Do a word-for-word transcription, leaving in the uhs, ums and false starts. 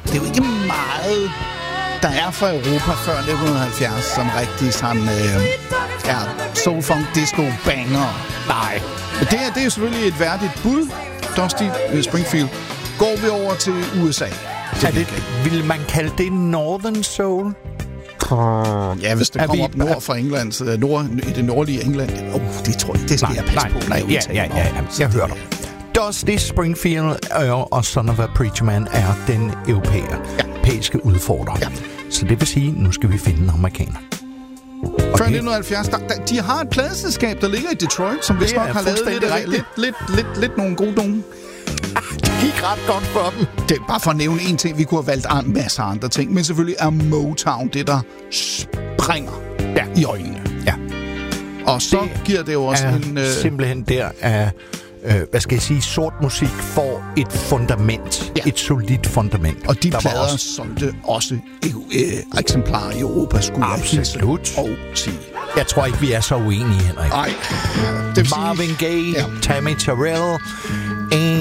det er jo ikke meget, der er fra Europa før nitten halvfjerds, som rigtig sådan, øh, ja, soul, funk, disco, banger. Nej. Men det her, det er jo selvfølgelig et værdigt bud. Dusty Springfield. Går vi over til U S A? Er det, vil man kalde det Northern Soul? Ja, hvis det er kommer vi, op nord fra England, så nord, i det nordlige England. Åh, oh, det tror jeg, det skal nej, jeg passe nej, på. Nej, ja, ja, ja, ja, jeg hører dig. Dusty Springfield og, og Son of a Preacher Man er den europæer, ja. europæiske udfordrer. Ja. Så det vil sige, nu skal vi finde en amerikaner. Okay. Før nitten halvfjerds, der, der, de har et pladeselskab, der ligger i Detroit, som vist nok har lavet lidt, lidt, lidt, lidt, lidt nogle gode nogen. Det gik ret godt for dem. Det er bare for at nævne en ting. Vi kunne have valgt en masse andre ting, men selvfølgelig er Motown det, der springer ja. i øjnene. Ja. Og så det giver det jo også er en... Øh... simpelthen der er... Øh, hvad skal jeg sige, sort musik får et fundament, ja. et solidt fundament. Og de plader også... solgte også øh, eksemplarer i Europa, skulle absolut og sige. Jeg tror ikke, vi er så uenige, Henrik. Nej. Marvin Gaye, ja. Tammy Terrell,